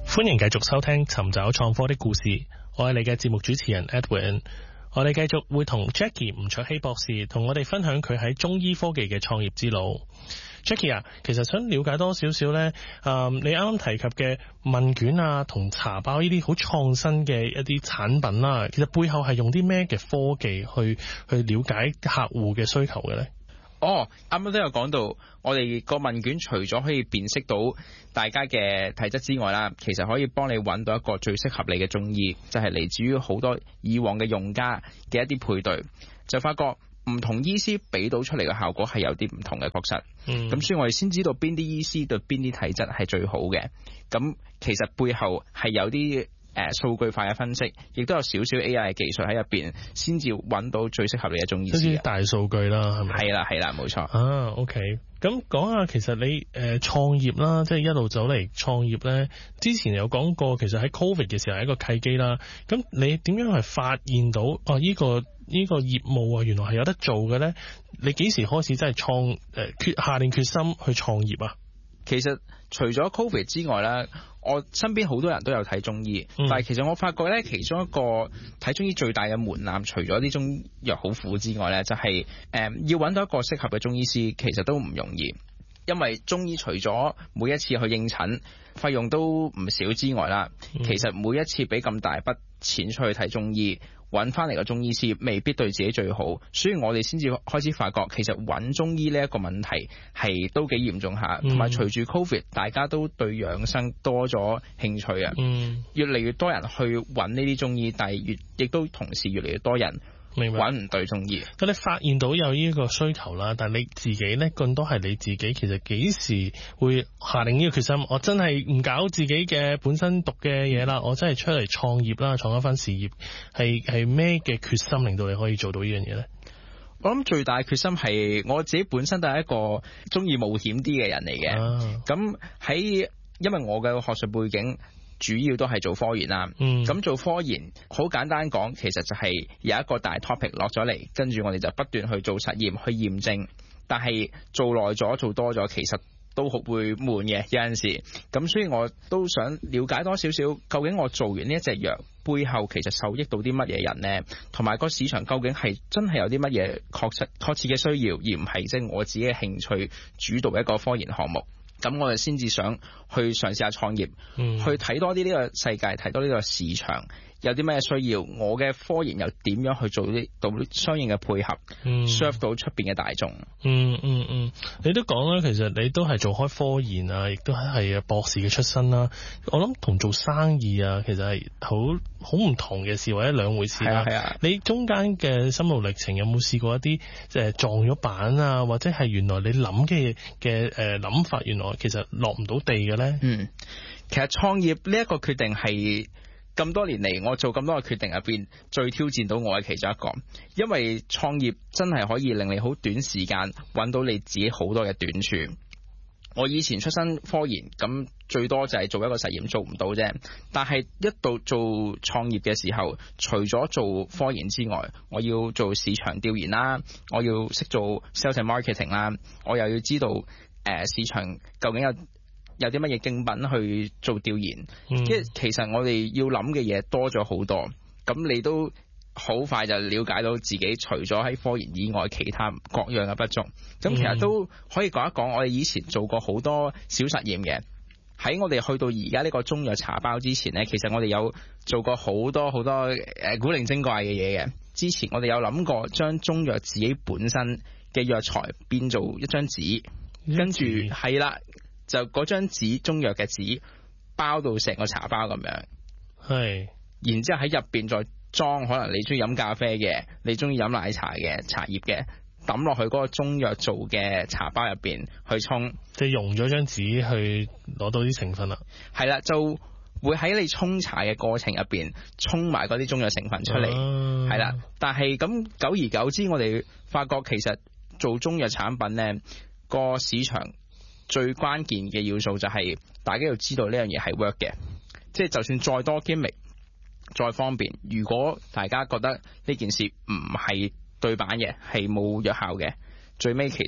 歡迎繼續收聽尋找創科的故事，我係你嘅節目主持人 Edwin。我哋繼續會同 Jackie 吳卓羲博士同我哋分享佢喺中醫科技嘅創業之路。Jackie 啊，其實想了解多少少呢？你啱啱提及嘅問卷啊同茶包呢啲好創新嘅一啲產品啦，其實背後係用啲咩嘅科技去了解客戶嘅需求嘅呢？ 啱啱都有講到，我哋個問卷除咗可以辨識到大家嘅體質之外啦，其實可以幫你揾到一個最適合你嘅中醫，就係嚟自於好多以往嘅用家嘅一啲配對，就發覺唔同醫師俾到出嚟嘅效果係有啲唔同嘅，確實。咁所以我哋先知道邊啲醫師對邊啲體質係最好嘅。咁其實背後係有啲數據化嘅分析，亦都有少少 AI 嘅技術喺入邊，先至揾到最適合你嘅中醫師。 啲大數據啦，係咪？ 係啦，冇錯。 OK。咁講下，其實你創業啦，即係一路走嚟創業咧，之前有講過，其實喺 Covid 嘅時候係一個契機啦。咁你點樣係發現到呢個業務原來係有得做嘅咧？你幾時開始真係下定決心去創業啊？ 其實除咗 Covid 之外咧，我身邊好多人都有睇中醫，但係其實我發覺咧，其中一個睇中醫最大嘅門檻，除咗啲中藥好苦之外咧，就係要揾到一個適合嘅中醫師，其實都唔容易。因為中醫除咗每一次去應診費用都唔少之外啦，其實每一次俾咁大筆錢出去睇中醫，揾翻嚟個中醫師未必對自己最好，所以我哋先至開始發覺，其實揾中醫呢一個問題係都幾嚴重下，同埋隨住 Covid 大家都對養生多咗興趣啊，越嚟越多人去揾呢啲中醫，但係亦都同時越嚟越多人揾唔對中醫。 咁你發現到有呢個需求啦，但係你自己呢，更多係你自己，其實幾時會下定呢個決心？我真係唔搞自己嘅本身讀嘅嘢啦，我真係出嚟創業啦，創一番事業，係咩嘅決心令到你可以做到呢樣嘢呢？ 我諗最大嘅決心係我自己本身都係一個中意冒險啲嘅人嚟嘅。咁因為我嘅學術背景主要都係做科研啦，咁做科研好簡單講，其實就係有一個大 topic 落咗嚟，跟住我哋就不斷去做實驗去驗證，但係做耐咗做多咗，其實都好會悶嘅有陣時。咁所以我都想了解多少少，究竟我做完呢一隻藥背後其實受益到啲乜嘢人呢？同埋個市場究竟係真係有啲乜嘢確切嘅需要，而唔係即係我自己嘅興趣主導一個科研項目。咁我哋先至想去嘗試下創業，去睇多啲呢個世界，睇多呢個市場有啲咩需要，我嘅科研又點樣去做到相應嘅配合，serve 到出邊嘅大眾。 你都講啦，其實你都係做開科研啊，亦都係博士嘅出身啦。我諗同做生意啊，其實係好唔同嘅事，或者兩回事啦。係啊。你中間嘅心路歷程有冇試過一啲撞咗板啊，或者係原來你諗嘅諗法，原來其實落唔到地嘅咧？ 其實創業呢一個決定係咁多年嚟，我做咁多個決定入邊最挑戰到我嘅其中一個，因為創業真係可以令你好短時間揾到你自己好多嘅短處。我以前出身科研，咁最多就係做一個實驗做唔到啫。但係一到做創業嘅時候，除咗做科研之外，我要做市場調研啦，我要識做 sales and marketing 啦，我又要知道市場究竟有啲乜嘢競品去做調研。其實我哋要諗嘅嘢多咗好多，咁你都好快就了解到自己除咗喺科研以外其他各樣嘅不足。咁其實都可以講一講，我哋以前做過好多小實驗嘅。喺我哋去到而家呢個中藥茶包之前呢，其實我哋有做過好多古靈精怪嘅嘢嘅。之前我哋有諗過將中藥自己本身嘅藥材變做一張紙，跟住係啦，就嗰張紙中藥嘅紙包到成個茶包咁樣，係，然之後喺入邊再裝可能你中意飲咖啡嘅，你中意飲奶茶嘅茶葉嘅，抌落去嗰個中藥做嘅茶包入邊去沖， 即係溶咗張紙去攞到啲成分啦。 係啦，就會喺你沖茶嘅過程入邊沖埋嗰啲中藥成分出嚟，係啦。但係咁久而久之，我哋發覺其實做中藥產品呢個市場最關鍵嘅要素就係大家要知道呢樣嘢係 work 嘅，即係就算再多 gimmick 再方便，如果大家覺得呢件事唔係對版嘅，係冇藥效嘅，最尾其實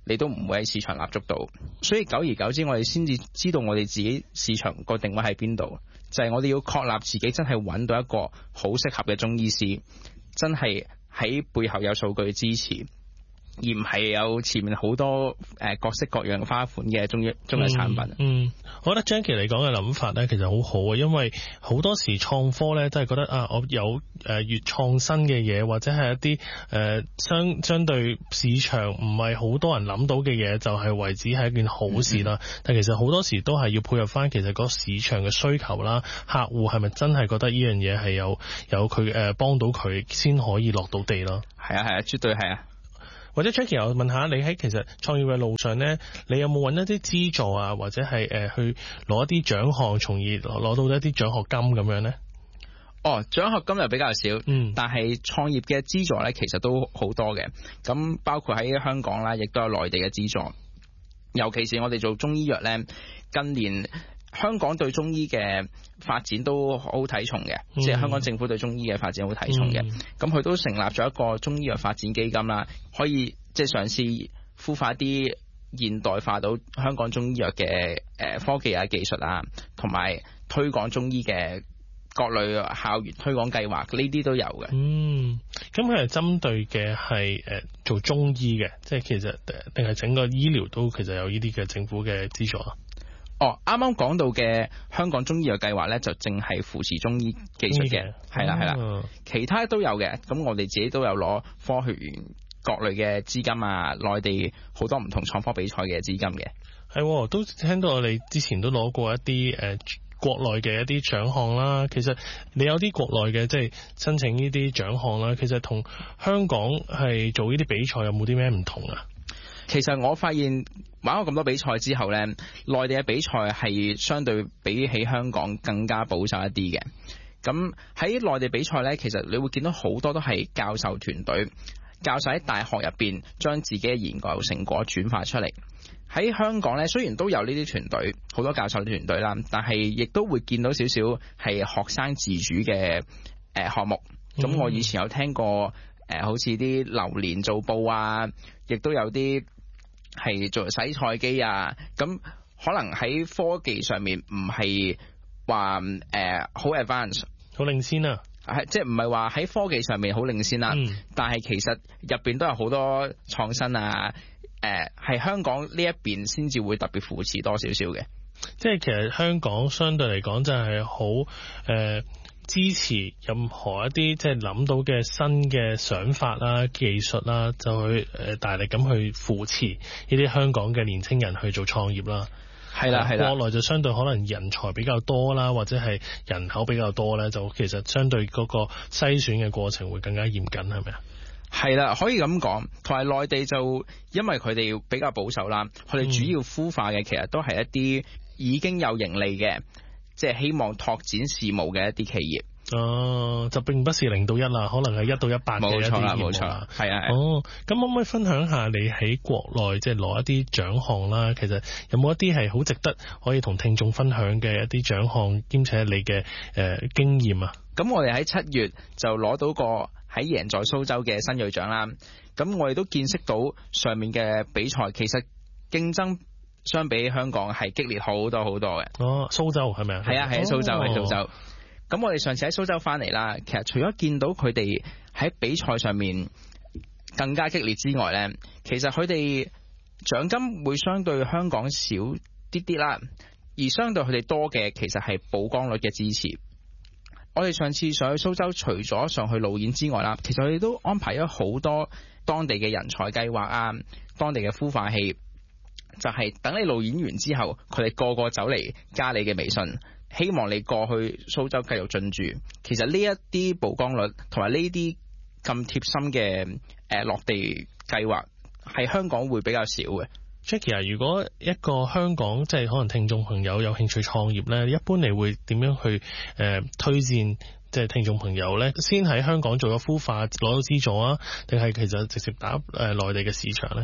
你都唔會喺市場立足到。所以久而久之，我哋先至知道我哋自己市場個定位喺邊度，就係我哋要確立自己真係揾到一個好適合嘅中醫師，真係喺背後有數據支持，而唔係有前面好多各式各樣花款嘅中藥產品。 我覺得 Jackie 你講嘅諗法咧，其實好好啊，因為好多時創科咧都係覺得啊，我有越創新嘅嘢，或者係一啲相對市場唔係好多人諗到嘅嘢，就係為止係一件好事啦。但其實好多時都係要配合翻其實個市場嘅需求啦，客戶係咪真係覺得呢樣嘢係有佢幫到佢先可以落到地咯？ 係啊，絕對係啊。 或者 Jackie，我問下你喺其實創業嘅路上呢，你有冇揾一啲資助啊，或者係去攞一啲獎項，從而攞到一啲獎學金咁樣呢？ 獎學金又比較少，但係創業嘅資助呢，其實都好多嘅。咁包括喺香港啦，亦都有內地嘅資助。尤其是我哋做中醫藥呢，近年香港對中醫嘅發展都好睇重嘅，即係香港政府對中醫嘅發展好睇重嘅。咁佢都成立咗一個中醫藥發展基金啦，可以即係嘗試孵化一啲現代化到香港中醫藥嘅科技啊、技術啊，同埋推廣中醫嘅各類校園推廣計劃，呢啲都有嘅。 咁佢係針對嘅係做中醫嘅，即係其實定係整個醫療都其實有呢啲嘅政府嘅資助啊？ 啱啱講到嘅香港中醫藥計劃呢，就淨係扶持中醫技術嘅，係啦，其他都有嘅。咁我哋自己都有攞科學園各類嘅資金啊，內地好多唔同創科比賽嘅資金嘅。 係，都聽到我哋之前都攞過一啲國內嘅一啲獎項啦。其實你有啲國內嘅即係申請呢啲獎項啦，其實同香港係做呢啲比賽有冇啲咩唔同啊？ 其實我發現玩過咁多比賽之後呢，內地嘅比賽係相對比起香港更加保守一啲嘅。咁喺內地比賽呢，其實你會見到好多都係教授團隊，教授喺大學入邊將自己嘅研究成果轉化出嚟。喺香港呢，雖然都有呢啲團隊，好多教授團隊啦，但係亦都會見到少少係學生自主嘅項目。咁我以前有聽過好似啲榴蓮做報啊，亦都有啲係做洗菜機啊，咁可能喺科技上面唔係話好 advance 好領先啊， 即係唔係話喺科技上面好領先啦，但係其實入邊都有好多創新啊，係香港呢一邊先至會特別扶持多少少嘅。 即係其實香港相對嚟講就係好支持任何一啲即係諗到嘅新嘅想法啦、技術啦，就去大力咁去扶持呢啲香港嘅年青人去做創業啦。係啦，國內就相對可能人才比較多啦，或者係人口比較多咧，就其實相對嗰個篩選嘅過程會更加嚴謹，係咪啊？ 係啦，可以咁講。同埋內地就因為佢哋比較保守啦，佢哋主要孵化嘅其實都係一啲已經有盈利嘅，即係希望拓展事務嘅一啲企業。 就並不是0到1啦，可能係1到100嘅一啲業務啦。 冇錯，係啊。 咁可唔可以分享下你喺國內即係攞一啲獎項啦？其實有冇一啲係好值得可以同聽眾分享嘅一啲獎項，兼且你嘅經驗啊？ 咁我哋喺7月就攞到個喺贏在蘇州嘅新銳獎啦。咁我哋都見識到上面嘅比賽，其實競爭相比香港係激烈好多好多嘅。 蘇州係咪啊？ 係啊，喺蘇州，喺蘇州。咁我哋上次喺蘇州翻嚟啦，其實除咗見到佢哋喺比賽上面更加激烈之外呢，其實佢哋獎金會相對香港少啲啲啦，而相對佢哋多嘅其實係曝光率嘅支持。我哋上次上去蘇州，除咗上去路演之外啦，其實佢哋都安排咗好多當地嘅人才計劃啊，當地嘅孵化器，就係等你路演完之後，佢哋個個走嚟加你嘅微信，希望你過去蘇州繼續進駐。其實呢一啲曝光率同埋呢啲咁貼心嘅落地計劃，係香港會比較少嘅。 Jackie 啊，如果一個香港即係可能聽眾朋友有興趣創業呢，一般你會點樣去推薦即係聽眾朋友呢？先喺香港做咗孵化攞到資助啊，定係其實直接打內地嘅市場呢？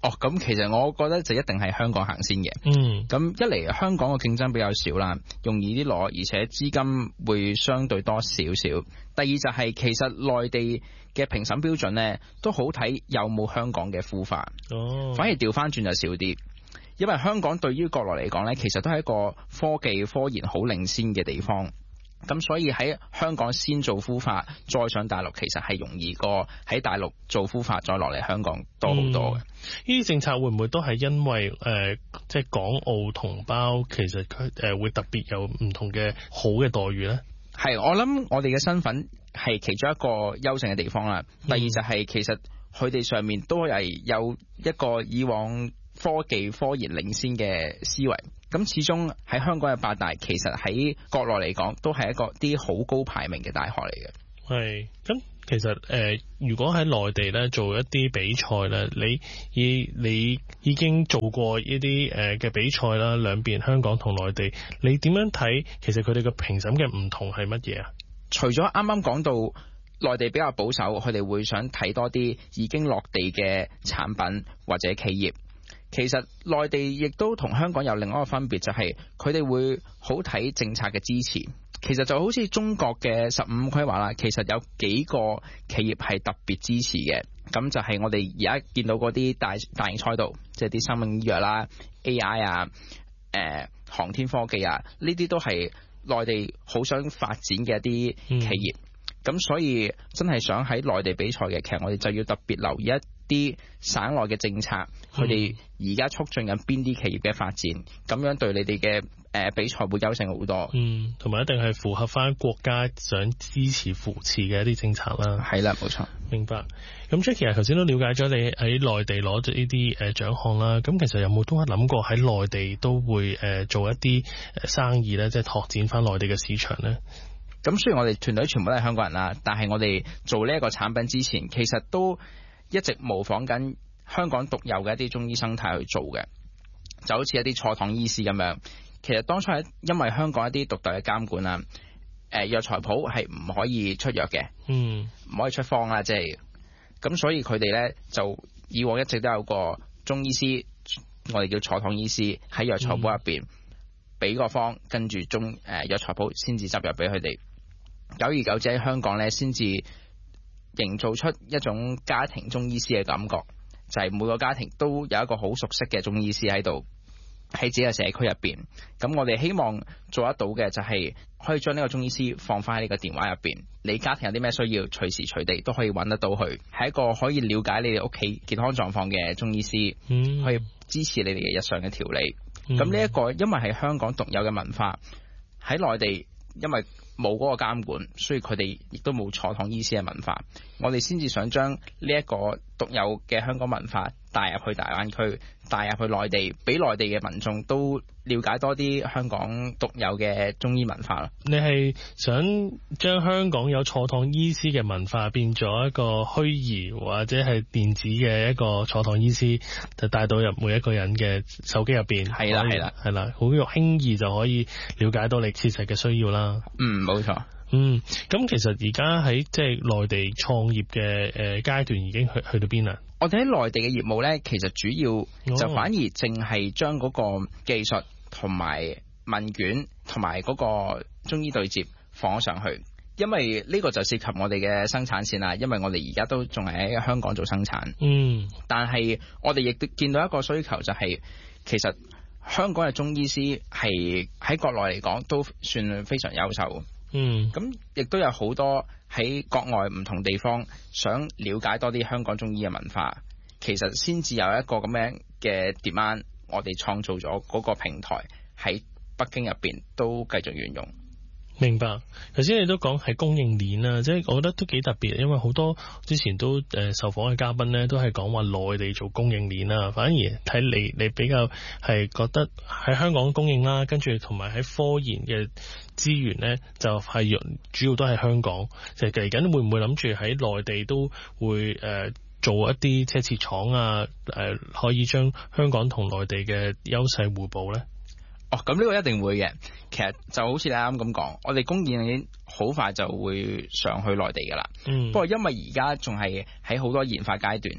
咁其實我覺得就一定係香港行先嘅。咁一嚟香港嘅競爭比較少啦，容易啲攞，而且資金會相對多少少。第二就係其實內地嘅評審標準呢都好睇有冇香港嘅孵化，反而調翻轉就少啲。因為香港對於國內嚟講呢，其實都係一個科技科研好領先嘅地方，咁所以喺香港先做孵化，再上大陸，其實係容易過喺大陸做孵化再落嚟香港多好多嘅。 呢啲政策會唔會都係因為即係港澳同胞其實佢會特別有唔同嘅好嘅待遇呢？ 係，我諗我哋嘅身份係其中一個優勝嘅地方啦。第二就係其實佢哋上面都係有一個以往科技科研領先嘅思維，咁始終喺香港嘅八大，其實喺國內嚟講都係一個啲好高排名嘅大學嚟嘅。 係，咁其實如果喺內地咧做一啲比賽咧，你已經做過呢啲嘅比賽啦，兩邊香港同內地，你點樣睇？其實佢哋嘅評審嘅唔同係乜嘢啊？ 除咗啱啱講到內地比較保守，佢哋會想睇多啲已經落地嘅產品或者企業。其實內地亦都同香港有另外一個分別，就係佢哋會好睇政策嘅支持。其實就好似中國嘅15規劃啦，其實有幾個企業係特別支持嘅。咁就係我哋而家見到嗰啲大型賽道，即係啲生命醫藥啦、AI 啊、航天科技啊，呢啲都係內地好想發展嘅一啲企業。咁所以真係想喺內地比賽嘅，其實我哋就要特別留意一啲省內嘅政策，佢哋而家促進緊邊啲企業嘅發展，咁樣對你哋嘅比賽會優勝好多。 同埋一定係符合翻國家想支持扶持嘅一啲政策啦。 係啦，冇錯。 明白。咁 Jackie 頭先都了解咗你喺內地攞咗呢啲獎項啦。咁其實有冇都諗過喺內地都會做一啲生意咧，即係拓展翻內地嘅市場咧？ 咁雖然我哋團隊全部都係香港人啦，但係我哋做呢一個產品之前，其實都一直模仿緊香港獨有嘅一啲中醫生態去做嘅，就好似一啲坐躺醫師咁樣。其實當初係因為香港一啲獨特嘅監管啊，藥材鋪係唔可以出藥嘅，唔可以出方啦，即係咁，所以佢哋呢，就以往一直都有個中醫師，我哋叫坐躺醫師喺藥材鋪入邊俾個方，跟住藥材鋪先至執藥俾佢哋。久而久之喺香港呢，先至營造出一種家庭中醫師嘅感覺，就係每個家庭都有一個好熟悉嘅中醫師喺度，喺自己嘅社區入邊。咁我哋希望做得到嘅就係可以將呢個中醫師放翻喺呢個電話入邊，你家庭有啲咩需要，隨時隨地都可以揾得到佢，係一個可以了解你哋屋企健康狀況嘅中醫師，可以支持你哋嘅日常嘅調理。咁呢一個因為係香港獨有嘅文化，喺內地因為冇嗰個監管，所以佢哋亦都冇坐躺醫師嘅文化。我哋先至想將呢一個獨有嘅香港文化帶入去大灣區，帶入去內地，俾內地嘅民眾都了解多啲香港獨有嘅中醫文化咯。 你係想將香港有坐躺醫師嘅文化變咗一個虛擬或者係電子嘅一個坐躺醫師，就帶到入每一個人嘅手機入邊。 係啦， 好輕易就可以了解到你切實嘅需要啦。 冇錯。 咁其實而家喺即係內地創業嘅階段已經去到邊啦？ 我哋喺內地嘅業務呢，其實主要就反而淨係將嗰個技術同埋問卷同埋嗰個中醫對接放咗上去，因為呢個就涉及我哋嘅生產線啦。因為我哋而家都仲係喺香港做生產，但係我哋亦都見到一個需求，就係其實香港嘅中醫師係喺國內嚟講都算非常優秀。咁亦都有好多喺國外唔同地方想了解多啲香港中醫嘅文化，其實先至有一個咁樣嘅 demand，我哋創造咗嗰個平台喺北京入邊都繼續沿用。 明白。頭先你都講係供應鏈啦，即係我覺得都幾特別，因為好多之前都受訪嘅嘉賓呢都係講話內地做供應鏈啦，反而睇你比較係覺得喺香港供應啦，跟住同埋喺科研嘅資源呢，就係主要都係香港。就嚟緊會唔會諗住喺內地都會做一啲車切廠啊？可以將香港同內地嘅優勢互補呢？ 咁呢個一定會嘅。其實就好似你啱咁講，我哋供應鏈好快就會上去內地噶啦。不過因為而家仲係喺好多研發階段，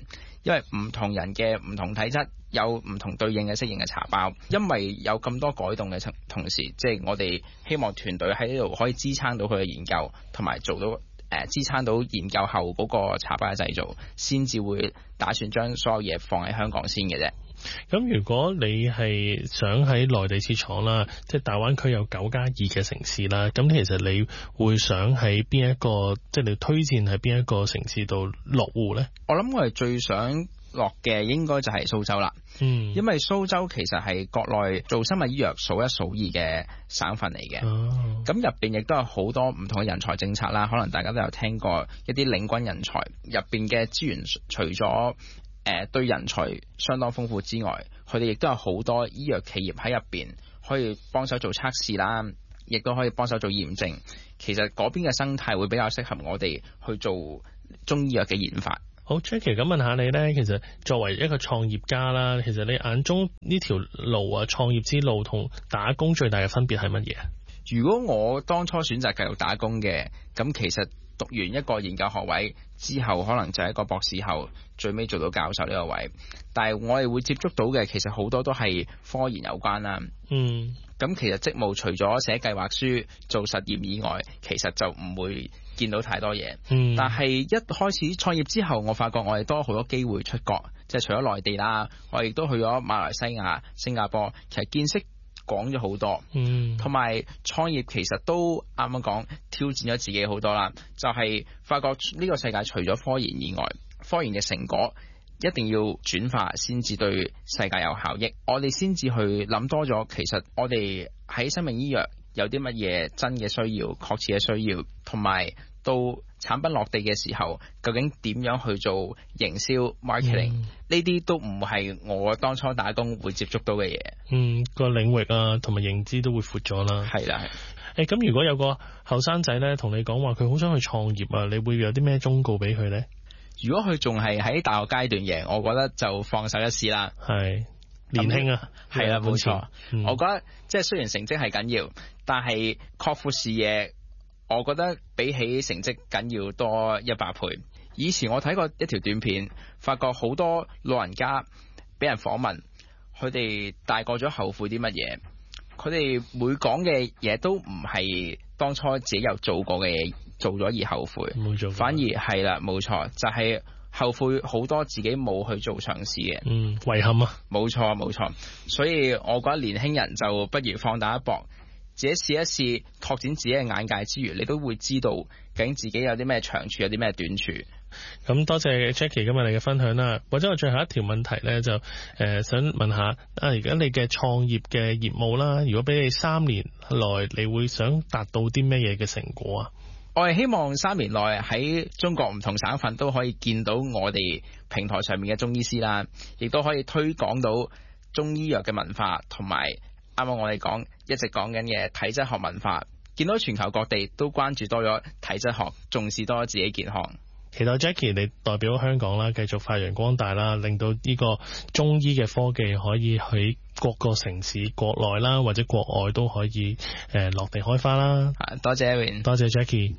因為唔同人嘅唔同體質有唔同對應嘅適應嘅茶包。因為有咁多改動嘅同時，即係我哋希望團隊喺呢度可以支撐到佢嘅研究，同埋做到支撐到研究後嗰個茶包嘅製造，先至會打算將所有嘢放喺香港先嘅啫。 咁如果你係想喺內地設廠啦，即係大灣區有9+2嘅城市啦，咁其實你會想喺邊一個，即係你推薦喺邊一個城市度落戶呢？ 我諗我哋最想落嘅應該就係蘇州啦。因為蘇州其實係國內做生物醫藥數一數二嘅省份嚟嘅。咁入邊亦都有好多唔同嘅人才政策啦，可能大家都有聽過一啲領軍人才入邊嘅資源，除咗對人才相當豐富之外，佢哋亦都有好多醫藥企業喺入邊可以幫手做測試啦，亦都可以幫手做驗證。其實嗰邊嘅生態會比較適合我哋去做中醫藥嘅研發。 好 Jackie， 咁問下你呢，其實作為一個創業家啦，其實你眼中呢條路啊，創業之路同打工最大嘅分別係乜嘢？ 如果我當初選擇繼續打工嘅，咁其實讀完一個研究學位之後，可能就係一個博士後，最尾做到教授呢個位。但係我哋會接觸到嘅，其實好多都係科研有關啦。咁其實職務除咗寫計劃書、做實驗以外，其實就唔會見到太多嘢。但係一開始創業之後，我發覺我哋多好多機會出國，即係除咗內地啦，我亦都去咗馬來西亞、新加坡，其實見識廣咗好多。同埋創業其實都啱啱講挑戰咗自己好多啦，就係發覺呢個世界除咗科研以外，科研嘅成果一定要轉化先至對世界有效益。我哋先至去諗多咗，其實我哋喺生命醫藥有啲乜嘢真嘅需要、確切嘅需要，同埋到產品落地嘅時候，究竟點樣去做營銷 marketing？呢啲都唔係我當初打工會接觸到嘅嘢。 個領域啊，同埋認知都會闊咗啦。 係啦。 咁如果有個後生仔咧，同你講話佢好想去創業啊，你會有啲咩忠告俾佢呢？ 如果佢仲係喺大學階段嘅，我覺得就放手一試啦。 係年輕啊， 係啦，冇錯。我覺得即係雖然成績係緊要，但係擴闊視野，我覺得比起成績緊要多100倍。以前我睇過一條短片，發覺好多老人家俾人訪問，佢哋大個咗後悔啲乜嘢？佢哋每講嘅嘢都唔係當初自己有做過嘅嘢，做咗而後悔， 冇做， 反而係啦，冇錯，就係後悔好多自己冇去做嘗試嘅， 遺憾啊， 冇錯冇錯。所以我覺得年輕人就不如放膽一搏，自己試一試，拓展自己嘅眼界之餘，你都會知道究竟自己有啲咩長處，有啲咩短處。 咁多謝 Jackie 今日你嘅分享啦。或者我最後一條問題呢，就想問下而家你嘅創業嘅業務啦，如果俾你3年內，你會想達到啲咩嘢嘅成果啊？ 我係希望3年內喺中國唔同省份都可以見到我哋平台上面嘅中醫師啦，亦都可以推廣到中醫藥嘅文化，同埋啱啱我哋一直講緊嘅體質學文化，見到全球各地都關注多咗體質學，重視多咗自己健康。 期待 Jackie 你代表香港啦，繼續發揚光大啦，令到呢個中醫嘅科技可以喺各個城市、國內啦或者國外都可以落地開花啦。 多謝 Aaron， 多謝 Jackie。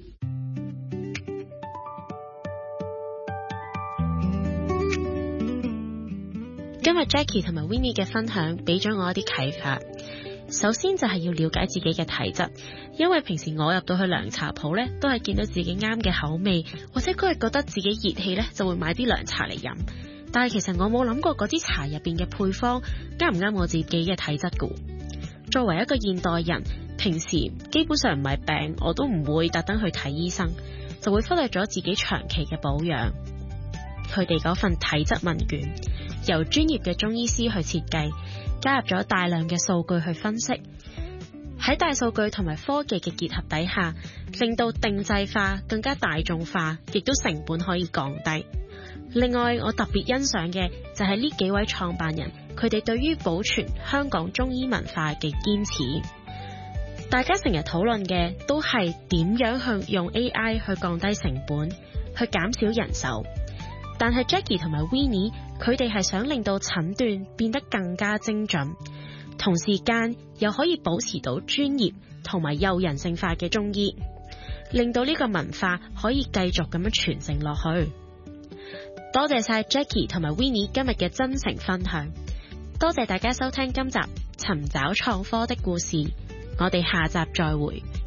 今日 Jackie 同埋 Winnie 嘅分享俾咗我一啲啟發。首先就係要了解自己嘅體質，因為平時我入到去涼茶鋪呢，都係見到自己啱嘅口味，或者嗰日覺得自己熱氣呢，就會買啲涼茶嚟飲。但係其實我冇諗過嗰啲茶入邊嘅配方啱唔啱我自己嘅體質㗎。作為一個現代人，平時基本上唔係病我都唔會特登去睇醫生，就會忽略咗自己長期嘅保養。佢哋嗰份體質問卷由專業嘅中醫師去設計，加入咗大量嘅數據去分析，喺大數據同埋科技嘅結合底下，令到定製化更加大眾化，亦都成本可以降低。另外，我特別欣賞嘅就係呢幾位創辦人，佢哋對於保存香港中醫文化嘅堅持。大家成日討論嘅都係點樣去用 AI 去降低成本，去減少人手。但係 Jackie 同埋 Winnie， 佢哋係想令到診斷變得更加精準，同時間又可以保持到專業同埋又人性化嘅中醫，令到呢個文化可以繼續咁樣傳承落去。 多謝晒 Jackie 同埋 Winnie 今日嘅真誠分享，多謝大家收聽今集尋找創科的故事，我哋下集再會。